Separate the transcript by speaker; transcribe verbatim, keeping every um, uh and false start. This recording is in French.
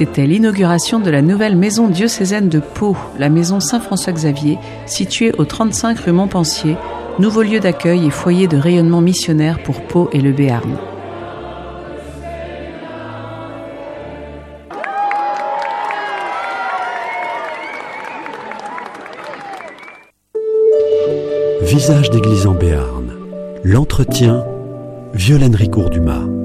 Speaker 1: C'était l'inauguration de la nouvelle maison diocésaine de Pau, la maison Saint-François-Xavier, située au trente-cinq rue Montpensier, nouveau lieu d'accueil et foyer de rayonnement missionnaire pour Pau et le Béarn.
Speaker 2: Visage d'église en Béarn. L'entretien, Violaine Ricourt-Dumas.